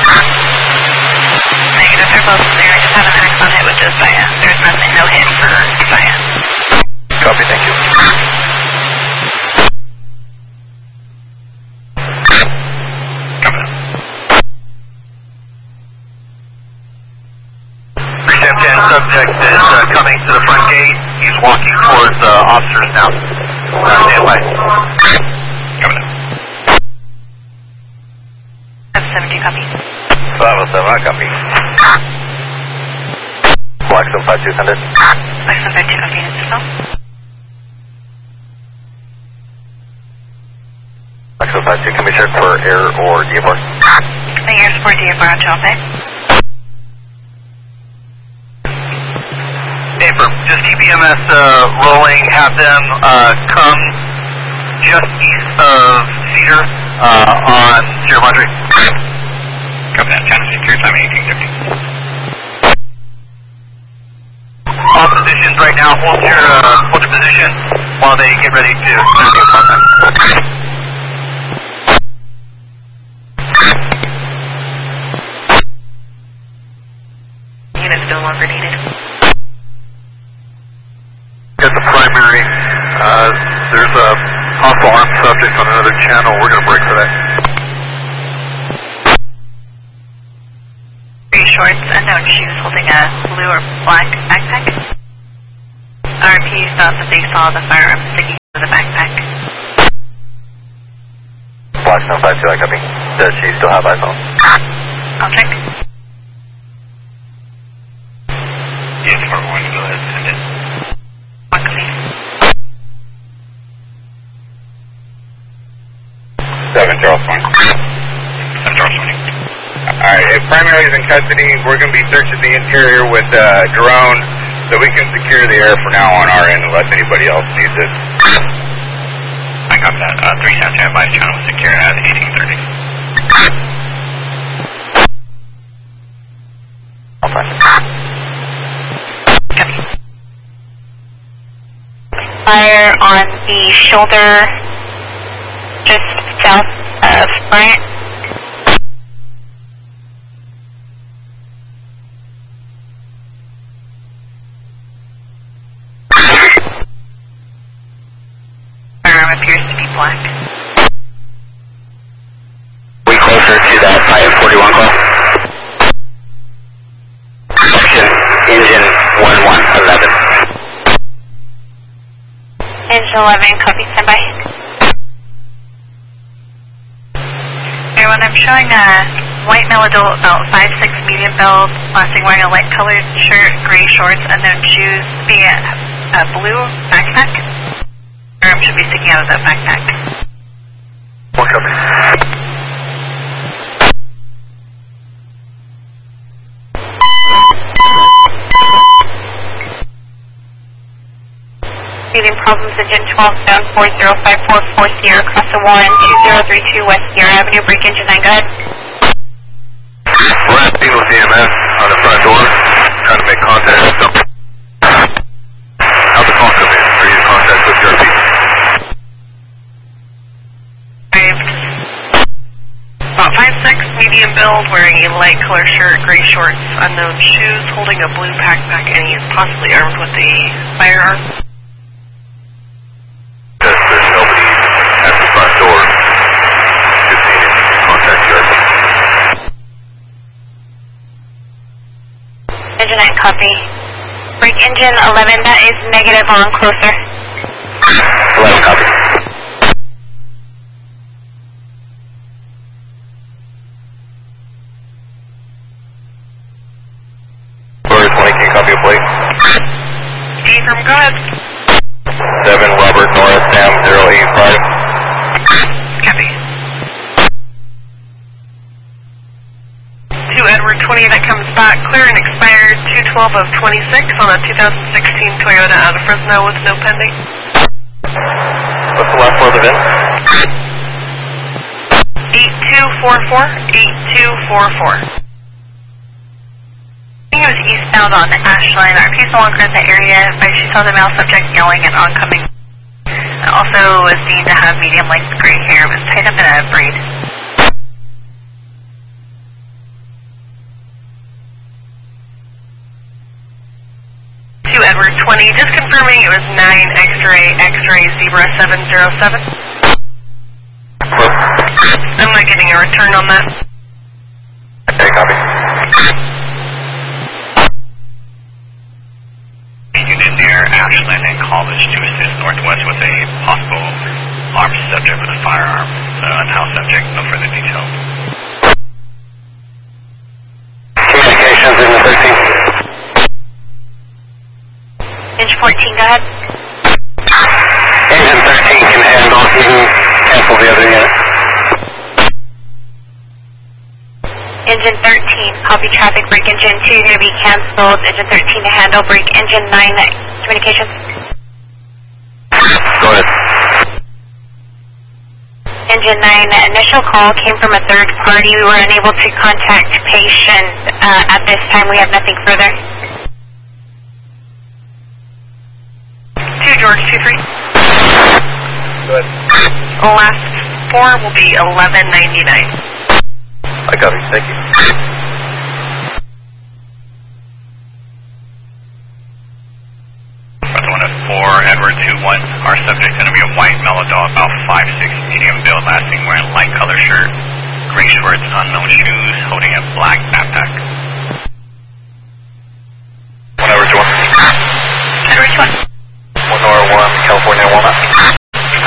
Negative, they're both clear. I just have an axon hit with Josiah. There's nothing, no hit for Josiah. Copy, thank you. Precinct 10 subject is coming to the front gate. He's walking towards officers now. Stand by. Coming in. 570, copy. 507, copy. Blackstone 52 send it. Blackstone 52, copy. Yourself? Blackstone 52, can we check for air or DFR? The air support DFR on 12 bay. Just keep EMS rolling, have them come just east of Cedar on Sierra Madre. Copy that, channel secure, time 1850. All positions right now, hold your position while they get ready to make contact. Unit's no longer needed. At the primary, there's a hostile armed subject on another channel. We're going to break for that. Gray shorts, unknown shoes, holding a blue or black backpack. RMP thought that they saw the firearm sticking to the backpack. Blackstone 52, I copy. Does she still have eyes on? I'll check. Yes, for one, go ahead, send it. One copy. 7 Charles Point. 7 Charles Point. Alright, if primary is in custody, we're going to be searching the interior with a drone so we can secure the air for now on our end unless anybody else needs it. I got that. 3 sound standby, channel secure at 1830. All fine. Fire on the shoulder just south of Bryant. Firearm appears to be black. We closer to that IM-41 call. Section engine 1111. Engine 11, copy, standby. Everyone, I'm showing a white male adult, about 5'6", medium build, lasting, wearing a light colored shirt, gray shorts, unknown shoes, being a blue backpack. Arm should be sticking out of that backpack. One copy. Receiving problems, engine 12, down 405440, across the 12032 West Sierra Avenue, break engine 9, go ahead. We're at with EMS on the front door, trying to make contact. How'd the call come in? Are you in contact with your people? About 5'6", medium build, wearing a light color shirt, gray shorts, unknown shoes, holding a blue backpack, and he is possibly armed with a firearm. There's nobody at the front door. Just needing to contact your people. Engine 9, copy. Break engine 11, that is negative on closer. 11 copy. Bird 20, can you copy a plate? Abram, go ahead. 7 Robert Nora Sam 085. Copy. 2 Edward 20, that comes back clear and expired 2/12 of 26 on a 2016 Toyota out of Fresno with no pending. What's the last four of the VIN? 8244, 8244. I think it was eastbound on Ashline. Our piece no longer in the area, but she saw the male subject yelling at oncoming. Also was seen to have medium length gray hair. It was tied up in a braid. Edward 20, just confirming it was 9 X-ray, X-ray Zebra 707. I'm not getting a return on that. Okay, copy. Unit near Ashland and College to assist Northwest with a possible armed subject with a firearm. Unhoused subject, no further details. Communications in 13. Engine 14, go ahead. Engine 13 can handle. You can cancel the other unit. Engine 13, copy traffic, break engine 2 going to be canceled. Engine 13 to handle, break engine 9, communications. Go ahead. Engine 9, initial call came from a third party. We were unable to contact patient. At this time, we have nothing further. 2 George 23. Go ahead. Last 4 will be 1199. I got it. Thank you. One 4 Edward 21. Our subject going to be a white Melodol, about 5'6", medium build, lasting, wearing light color shirt, gray shorts, unknown shoes, holding a black backpack.